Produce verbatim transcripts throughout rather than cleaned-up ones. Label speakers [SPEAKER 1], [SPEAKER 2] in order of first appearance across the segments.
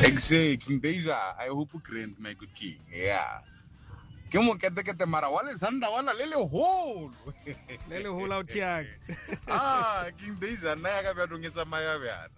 [SPEAKER 1] Exactly. These are, I hope grand, my good king. Yeah. Ke mo kete kete mara wale sanda wana lele hole.
[SPEAKER 2] Lele hole out tiag.
[SPEAKER 1] Ah, king these are na ya ka tsa maya bana.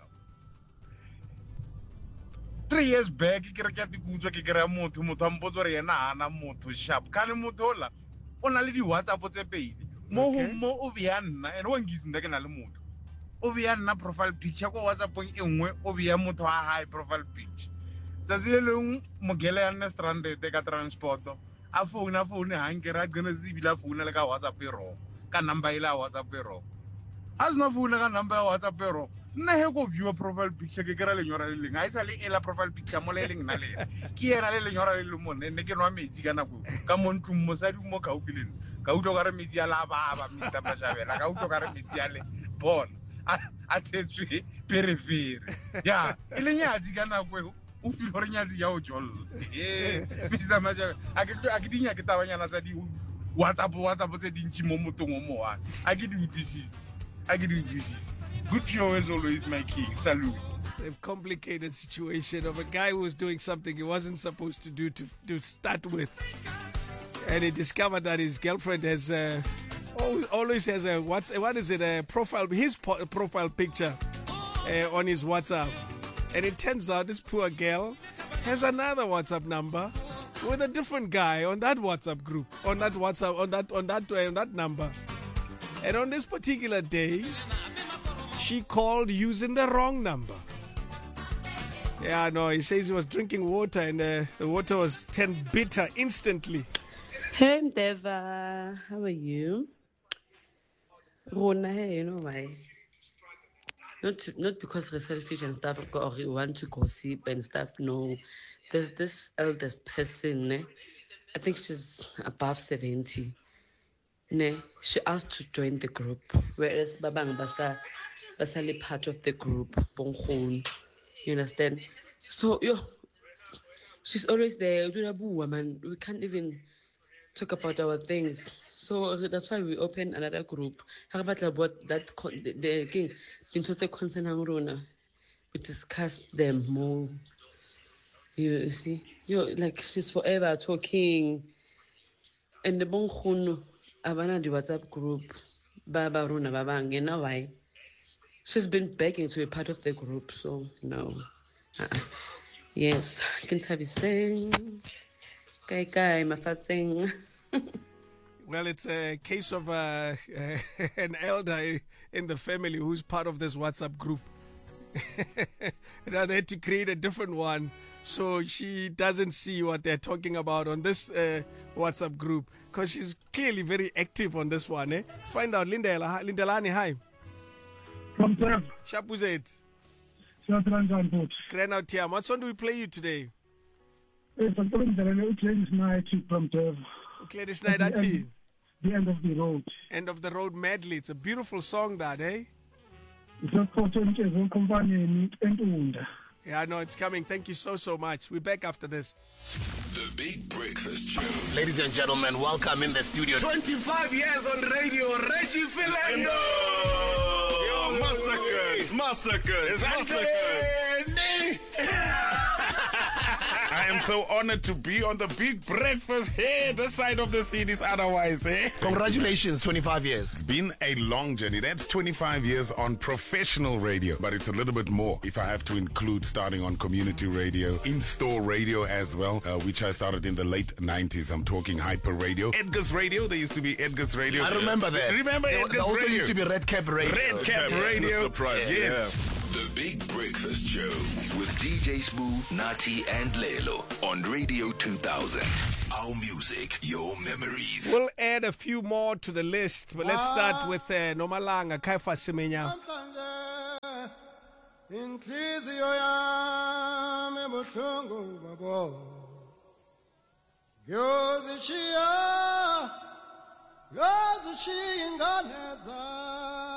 [SPEAKER 1] Three years back ke re ke tikutswa ke kry-a motho motho a mpotsa gore yena ana motho sharp ka le motho ola o na le di-WhatsApp tse pedi mo mo o beya nna and wa nkitse nna ke na le motho o beya nna profile picture ko WhatsAppong e nngwe o beya motho a high profile picture tsatsi le leng mogele ya nne stranded ka transporto a phone a phone ha nke ra tsena zibile a phone le ka WhatsApp e ro ka number ile ya WhatsApp e ro a sna phone ka number ya WhatsApp e ro nna he go view profile picture ke kera lenyora le leng a isa le ela profile picture mo le leng nna le ke era le lenyora le le mo ne ke nwa metsi ka nako ka mo ntlong mosadi mo ka upileng ka utlo ka re metsi ya la ba ba Mister Mashabela ka utlo ka re metsi ya le bon a tsetswe perifere ya ile nyatsi ka nako o feel gore nyatsi ya o jol eh Mister Mashabela a ke a ke dinya ke tabanyana tsa di WhatsApp WhatsApp tse dintsi mo motong o mo wa a ke di utlwisise a ke di utlwisise. Good show as always, my king. Salute.
[SPEAKER 2] It's a complicated situation of a guy who was doing something he wasn't supposed to do to, to start with. And he discovered that his girlfriend has uh, always has a, what's, what is it, a profile, his po- profile picture uh, on his WhatsApp. And it turns out this poor girl has another WhatsApp number with a different guy on that WhatsApp group, on that WhatsApp, on that, on that, uh, on that number. And on this particular day, she called using the wrong number. Yeah, no, he says he was drinking water and uh, the water was turned bitter instantly.
[SPEAKER 3] Hey, Deva, how are you? Rona, hey, you know why? Not not because we're selfish and stuff, or we want to gossip and stuff. No, there's this eldest person. Ne? I think she's above seventy. Ne, she asked to join the group, whereas Babang Basa Basali part of the group. Bonghon, you understand? So yo, she's always there. Man, we can't even talk about our things. So that's why we open another group. How about what that the, the king into the concern Rona? We discuss them more. You see, yo, like she's forever talking, and the Bonghon. Abana the WhatsApp group, Baba Runa Babang, you know why? She's been begging to be part of the group, so no. Uh-uh. Yes, I can tell you saying, Kai Kai, my fat thing.
[SPEAKER 2] Well, it's a case of uh, an elder in the family who's part of this WhatsApp group. Now they had to create a different one so she doesn't see what they're talking about on this uh, WhatsApp group, because she's clearly very active on this one. Eh? Find out, Lindela, Lindelani, hi.
[SPEAKER 4] From there.
[SPEAKER 2] Shapuzet.
[SPEAKER 4] Shapuzet.
[SPEAKER 2] Krenau Tiam. What song do we play you today?
[SPEAKER 4] It's a song that I play this night from there.
[SPEAKER 2] Okay, this night at the,
[SPEAKER 4] the end of the road.
[SPEAKER 2] End of the road medley. It's a beautiful song, that, eh? Yeah, I know it's coming. Thank you so, so much. We're back after this.
[SPEAKER 5] The Big Breakfast Show.
[SPEAKER 6] Ladies and gentlemen, welcome in the studio.
[SPEAKER 5] twenty-five years on radio, Reggie Philando.
[SPEAKER 6] Yo, massacred, massacred, massacred.
[SPEAKER 1] I am so honored to be on the Big Breakfast here, this side of the cities otherwise, eh?
[SPEAKER 6] Congratulations, twenty-five years.
[SPEAKER 1] It's been a long journey. That's twenty-five years on professional radio, but it's a little bit more if I have to include starting on community radio, in-store radio as well, uh, which I started in the late nineties. I'm talking Hyper Radio. Edgar's Radio, there used to be Edgar's Radio.
[SPEAKER 6] I remember that.
[SPEAKER 1] Remember
[SPEAKER 6] there,
[SPEAKER 1] Edgar's
[SPEAKER 6] there also
[SPEAKER 1] Radio?
[SPEAKER 6] used to be Red Cap Radio.
[SPEAKER 1] Red Cap
[SPEAKER 5] yes,
[SPEAKER 1] Radio.
[SPEAKER 5] Mister Price,
[SPEAKER 1] yes.
[SPEAKER 5] Yeah. The Big Breakfast Show with D J Smooth, Nati, and Lelo on Radio two thousand. Our music, your memories.
[SPEAKER 2] We'll add a few more to the list, but let's start with uh, Nomalanga Kaifa Semenya.
[SPEAKER 7] Yozishia, yozishinganeza.